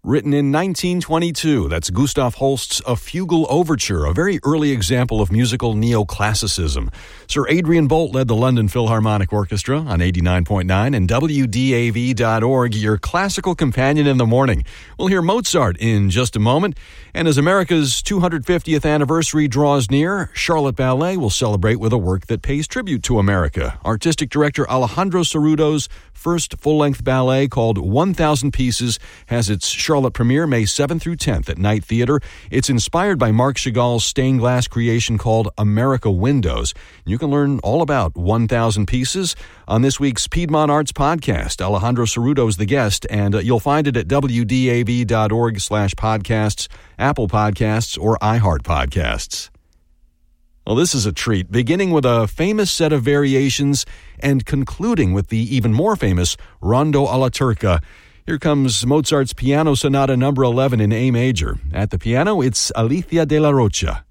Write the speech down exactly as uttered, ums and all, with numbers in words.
written in nineteen twenty-two. That's Gustav Holst's A Fugal Overture, a very early example of musical neoclassicism. Sir Adrian Bolt led the London Philharmonic Orchestra on eighty-nine point nine and W D A V dot org, your classical companion in the morning. We'll hear Mozart in just a moment. And as America's two hundred fiftieth anniversary draws near, Charlotte Ballet will celebrate with a work that pays tribute to America. Artistic director Alejandro Cerruto's first full-length ballet called one thousand Pieces has its Charlotte premiere May seventh through tenth at Night Theater. It's inspired by Marc Chagall's stained glass creation called America Windows. You can learn all about one thousand Pieces on this week's Piedmont Arts Podcast. Alejandro Cerruto is the guest, and uh, you'll find it at W D A V dot org slash podcasts, Apple Podcasts, or iHeart Podcasts. Well, this is a treat, beginning with a famous set of variations and concluding with the even more famous Rondo alla Turca. Here comes Mozart's Piano Sonata number eleven in A major. At the piano, it's Alicia de la Rocha.